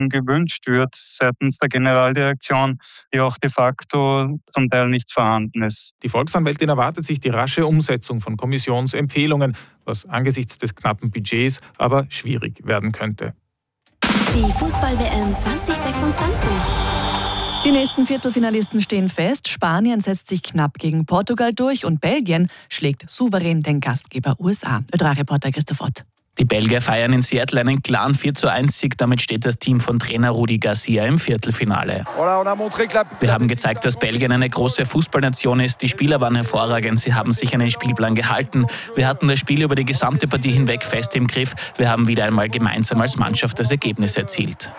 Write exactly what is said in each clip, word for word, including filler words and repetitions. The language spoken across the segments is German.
gewünscht wird seitens der Generaldirektion, ja auch de facto zum Teil nicht vorhanden ist. Die Volksanwältin erwartet sich die rasche Umsetzung von Kommissionsempfehlungen, was angesichts des knappen Budgets aber schwierig werden könnte. Die Fußball-W M zwanzig sechsundzwanzig. Die nächsten Viertelfinalisten stehen fest. Spanien setzt sich knapp gegen Portugal durch und Belgien schlägt souverän den Gastgeber U S A. Ö drei Reporter Christoph Ott. Die Belgier feiern in Seattle einen klaren vier zu eins Sieg. Damit steht das Team von Trainer Rudi Garcia im Viertelfinale. Wir haben gezeigt, dass Belgien eine große Fußballnation ist. Die Spieler waren hervorragend. Sie haben sich an den Spielplan gehalten. Wir hatten das Spiel über die gesamte Partie hinweg fest im Griff. Wir haben wieder einmal gemeinsam als Mannschaft das Ergebnis erzielt.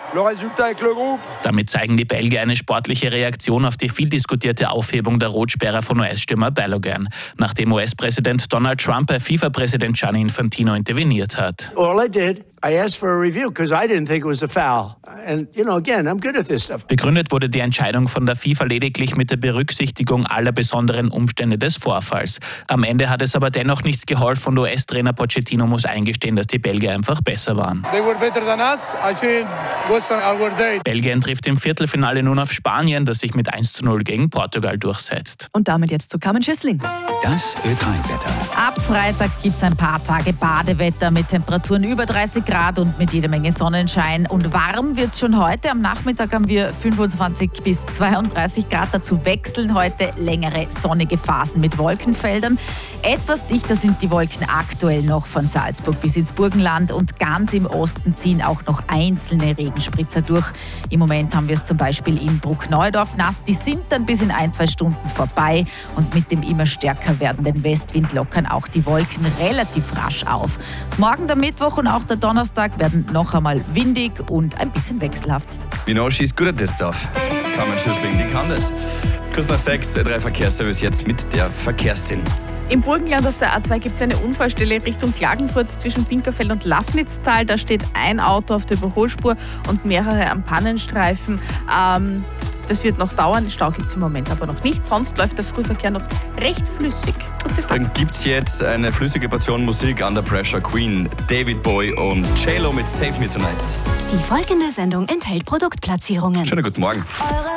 Damit zeigen die Belgier eine sportliche Reaktion auf die viel diskutierte Aufhebung der Rotsperre von U S-Stürmer Balogun, nachdem U S-Präsident Donald Trump bei FIFA-Präsident Gianni Infantino interveniert hat. All I did, I asked for a review because I didn't think it was a foul. And you know, again, I'm good at this stuff. Begründet wurde die Entscheidung von der FIFA lediglich mit der Berücksichtigung aller besonderen Umstände des Vorfalls. Am Ende hat es aber dennoch nichts geholfen und U S-Trainer Pochettino muss eingestehen, dass die Belgier einfach besser waren. They were better than us. I think was our day. Belgien trifft im Viertelfinale nun auf Spanien, das sich mit eins zu null gegen Portugal durchsetzt. Und damit jetzt zu Carmen Schüssling. Das Ö drei Wetter. Ab Freitag gibt es ein paar Tage Badewetter mit Temperaturen über dreißig Grad und mit jeder Menge Sonnenschein. Und warm wird es schon heute. Am Nachmittag haben wir fünfundzwanzig bis zweiunddreißig Grad. Dazu wechseln heute längere sonnige Phasen mit Wolkenfeldern. Etwas dichter sind die Wolken aktuell noch von Salzburg bis ins Burgenland. Und ganz im Osten ziehen auch noch einzelne Regenspritzer durch. Im Moment haben wir es zum Beispiel in Bruckneudorf nass. Die sind dann bis in ein, zwei Stunden vorbei. Und mit dem immer stärker werdenden Westwind lockern auch die Wolken relativ rasch auf. Morgen der Mittwoch und auch der Donnerstag werden noch einmal windig und ein bisschen wechselhaft. You know, she's good at this stuff. Carmen Schüssling, die kann das. Kurz nach sechs, Ö drei Verkehrsservice jetzt mit der Verkehrsszene. Im Burgenland auf der A zwei gibt es eine Unfallstelle Richtung Klagenfurt zwischen Pinkerfeld und Lafnitztal. Da steht ein Auto auf der Überholspur und mehrere am Pannenstreifen. Ähm, das wird noch dauern. Stau gibt es im Moment aber noch nicht. Sonst läuft der Frühverkehr noch recht flüssig. Dann gibt es jetzt eine flüssige Portion Musik. Under Pressure, Queen, David Bowie und J-Lo mit Save Me Tonight. Die folgende Sendung enthält Produktplatzierungen. Schönen guten Morgen. Eure